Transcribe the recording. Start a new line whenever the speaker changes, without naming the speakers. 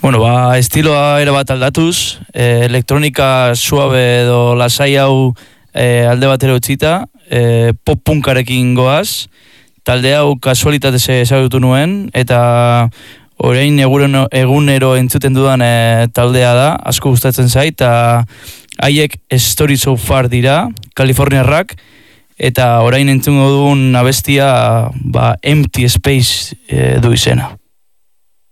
Bueno, estiloa erabat aldatuz, elektronika suabe edo lasai hau alde batera utzita, pop-punkarekin goaz, talde hau kasualitatez ezagutu nuen, eta orain egunero entzuten dudan taldea da, asko gustatzen zait, eta haiek Story So Far dira, Kaliforniarrak, eta orain entzungo dugun abestia Empty Space du izena.